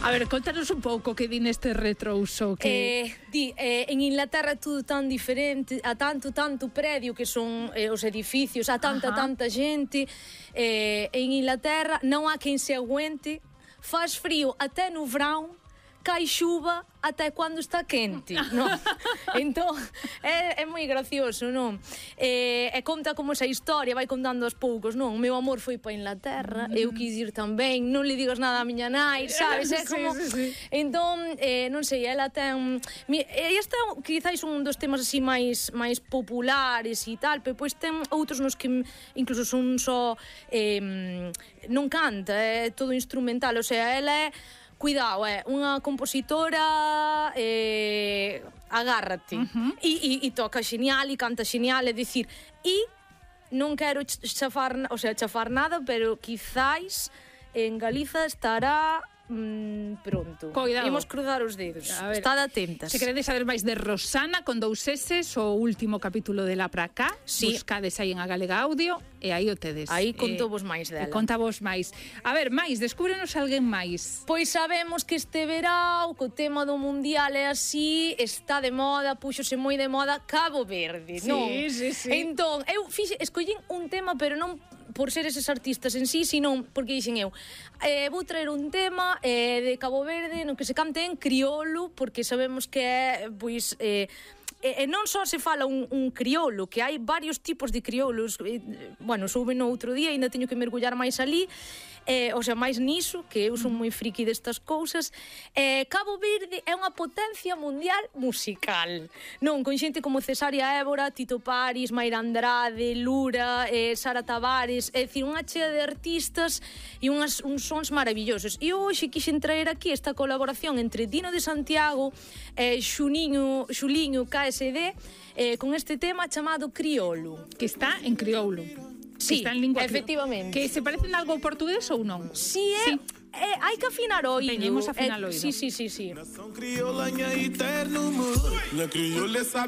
A ver, contanos un pouco que di neste retrouso que... En Inglaterra é tudo tan diferente, a tanto predio que son os edificios, a tanta xente. En Inglaterra non há quen se aguente, faz frío até no verão, cai xuva até cando está quente, non? Entón, é moi gracioso, non? E conta como esa historia, vai contando aos poucos, non? O meu amor foi para Inglaterra, eu quis ir tamén, non le digas nada a miña nai, sabes? É como... Sí. Entón, non sei, ela ten... Este é quizáis un dos temas así máis populares e tal, pero pois ten outros nos que incluso son só... non canta, é todo instrumental, o sea, ela é... Cuidado, é unha compositora agárrate e toca xenial e canta xenial, é dicir, e non quero chafar nada, pero quizáis en Galiza estará pronto. Cuidado. Imos cruzar os dedos. Estad atentas. Se queredes saber máis de Rosana con 2 S, o último capítulo de La Pra Cá, buscades aí en A Galega Audio e aí o tedes. Aí conto vos máis dela. Conta vos máis. A ver, máis, descúbrenos alguén máis. Pois sabemos que este verao, co tema do mundial é así, está de moda, puxose moi de moda Cabo Verde, non? Sí. Entón, eu escollín un tema, pero non por ser eses artistas en sí, sino porque dixen eu, vou traer un tema de Cabo Verde no que se cante en crioulo, porque sabemos que é, pois... non só se fala un crioulo, que hai varios tipos de crioulos. Bueno, soube no outro día, ainda teño que mergullar máis ali, o sea, máis niso, que eu son moi friki destas cousas. Cabo Verde é unha potencia mundial musical, non? Con xente como Cesárea Évora, Tito Paris, Mayra Andrade, Lura, Sara Tavares, é dicir, unha chea de artistas e uns sons maravillosos. E hoxe quixen traer aquí esta colaboración entre Dino de Santiago e Xuliño KSD, con este tema chamado Crioulo. Que está en crioulo. Sí, está en lingua efectivamente. Que se parecen algo ao portugués ou non? Sí, hai que afinar o oído. Teñemos afinar o oído. Sí. Nação crioula, eterno amor. Na crioula